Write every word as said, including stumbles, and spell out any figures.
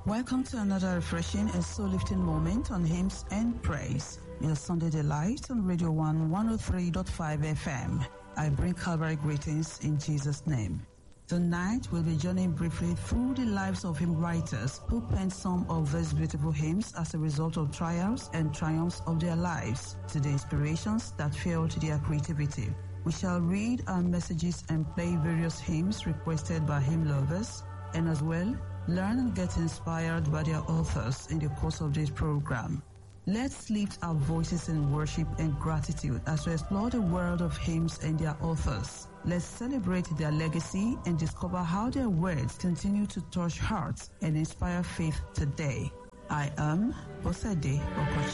Welcome to another refreshing and soul-lifting moment on Hymns and Praise. Your Sunday Delight on Radio one one oh three point five F M. I bring Calvary greetings in Jesus' name. Tonight, we'll be journeying briefly through the lives of hymn writers who penned some of these beautiful hymns as a result of trials and triumphs of their lives, to the inspirations that fueled their creativity. We shall read our messages and play various hymns requested by hymn lovers, and as well, learn and get inspired by their authors in the course of this program. Let's lift our voices in worship and gratitude as we explore the world of hymns and their authors. Let's celebrate their legacy and discover how their words continue to touch hearts and inspire faith today. I am Bosede Okochi.